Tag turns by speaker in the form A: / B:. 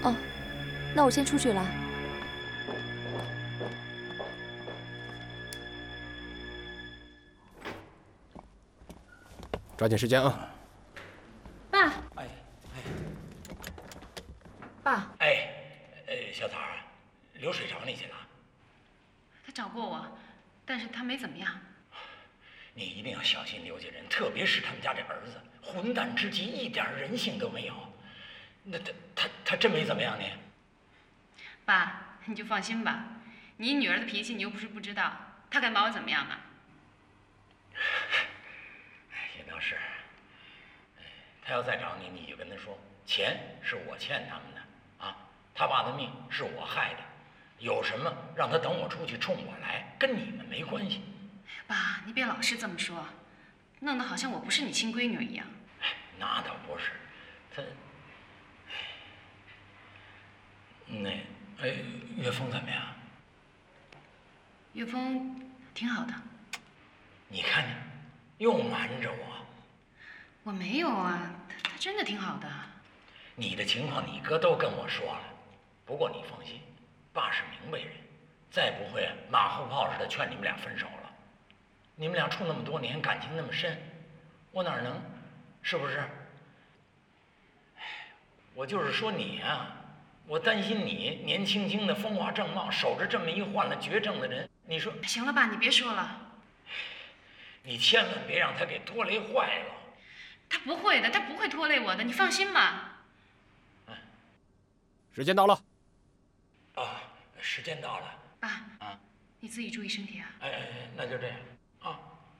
A: 哦，那我先出去了。
B: 抓紧时间啊！
A: 爸，
C: 哎
A: 爸，
C: 小枣儿，流水找你去了。
D: 他找过我，但是他没怎么样。
C: 你一定要小心刘家人，特别是他们家这儿子，混蛋至极，一点人性都没有。那他真没怎么样你？
D: 爸，你就放心吧，你女儿的脾气你又不是不知道，她敢把我怎么样啊？
C: 也倒是。他要再找你，你就跟他说，钱是我欠他们的啊，他爸的命是我害的，有什么让他等我出去冲我来，跟你们没关系。
D: 爸，你别老是这么说，弄得好像我不是你亲闺女一样。
C: 那倒不是，他，岳峰怎么样？
D: 岳峰挺好的。
C: 你看你，又瞒着我。
D: 我没有啊，他真的挺好的。
C: 你的情况你哥都跟我说了，不过你放心，爸是明白人，再不会马后炮似的劝你们俩分手了。你们俩处那么多年，感情那么深，我哪能，是不是？我就是说你啊，我担心你年轻轻的风华正茂，守着这么一患了绝症的人，你说
D: 行了，爸，你别说了。
C: 你千万别让他给拖累坏了。
D: 他不会的，他不会拖累我的，你放心吧。
B: 时间到了。
C: 时间到了。
D: 爸，你自己注意身体啊。
C: 那就这样啊。